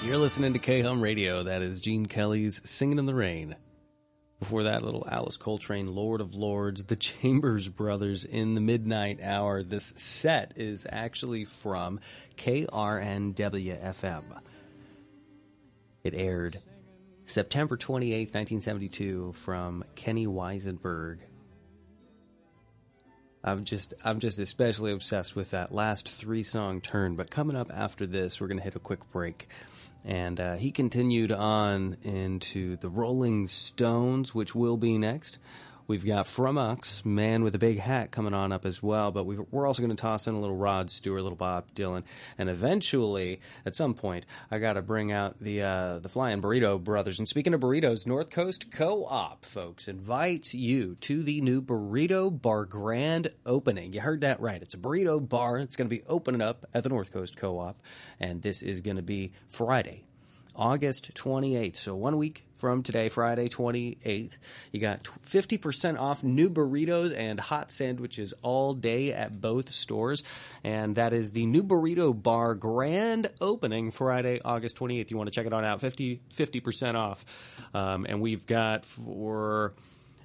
You're listening to K-Hum Radio. That is Gene Kelly's Singing in the Rain. Before that, little Alice Coltrane, Lord of Lords, the Chambers Brothers in the Midnight Hour. This set is actually from KRNW-FM. It aired September 28th, 1972 from Kenny Weisenberg. I'm just especially obsessed with that last three-song turn. But coming up after this, we're going to hit a quick break. And he continued on into the Rolling Stones, which will be next. We've got From Ux, Man with a Big Hat, coming on up as well. But we're also going to toss in a little Rod Stewart, a little Bob Dylan. And eventually, at some point, I got to bring out the Flying Burrito Brothers. And speaking of burritos, North Coast Co-op, folks, invites you to the new Burrito Bar grand opening. You heard that right. It's a burrito bar. It's going to be opening up at the North Coast Co-op. And this is going to be Friday, August 28th. So 1 week from today, Friday 28th, you got 50% off new burritos and hot sandwiches all day at both stores. And that is the new Burrito Bar grand opening Friday, August 28th. You want to check it on out, 50% off. And we've got for...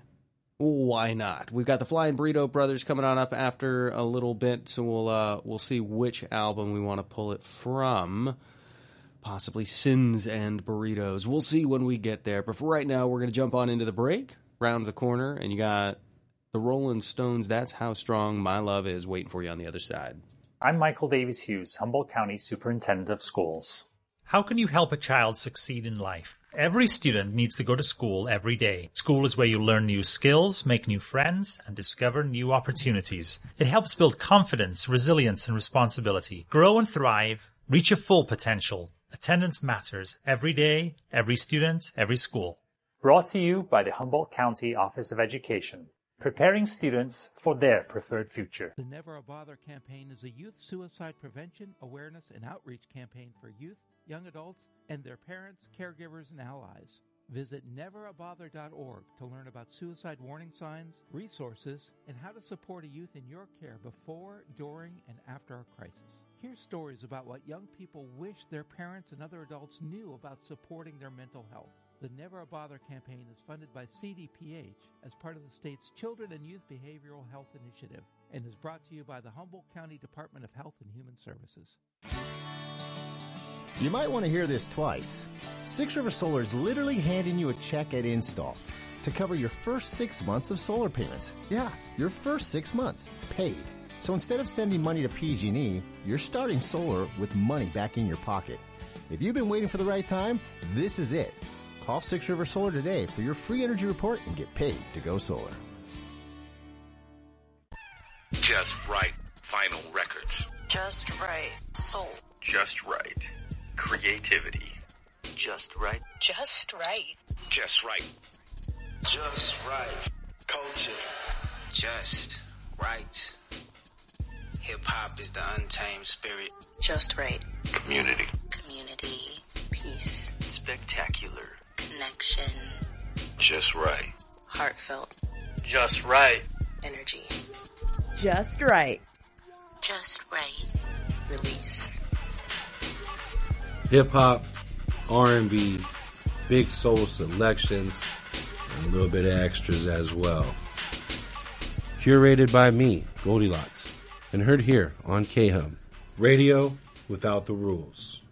Why not? We've got the Flying Burrito Brothers coming on up after a little bit, so we'll see which album we want to pull it from. Possibly Sins and Burritos. We'll see when we get there. But for right now, we're going to jump on into the break, round the corner, and you got the Rolling Stones, That's How Strong My Love Is, waiting for you on the other side. I'm Michael Davies Hughes, Humboldt County Superintendent of Schools. How can you help a child succeed in life? Every student needs to go to school every day. School is where you learn new skills, make new friends, and discover new opportunities. It helps build confidence, resilience, and responsibility. Grow and thrive. Reach your full potential. Attendance matters every day, every student, every school. Brought to you by the Humboldt County Office of Education, preparing students for their preferred future. The Never a Bother campaign is a youth suicide prevention, awareness, and outreach campaign for youth, young adults, and their parents, caregivers, and allies. Visit neverabother.org to learn about suicide warning signs, resources, and how to support a youth in your care before, during, and after a crisis. Hear stories about what young people wish their parents and other adults knew about supporting their mental health. The Never a Bother campaign is funded by CDPH as part of the state's Children and Youth Behavioral Health Initiative and is brought to you by the Humboldt County Department of Health and Human Services. You might want to hear this twice. Six River Solar is literally handing you a check at install to cover your first 6 months of solar payments. Yeah, your first 6 months, paid. So instead of sending money to PG&E, you're starting solar with money back in your pocket. If you've been waiting for the right time, this is it. Call Six River Solar today for your free energy report and get paid to go solar. Just right. Vinyl Records. Just right. Soul. Just right. Creativity. Just right. Just right. Just right. Just right. Culture. Just right. Hip-hop is the untamed spirit. Just right. Community. Community. Peace. Spectacular. Connection. Just right. Heartfelt. Just right. Energy. Just right. Just right. Release. Hip-hop, R&B, big soul selections, and a little bit of extras as well. Curated by me, Goldilocks, and heard here on K-Hum, radio without the rules.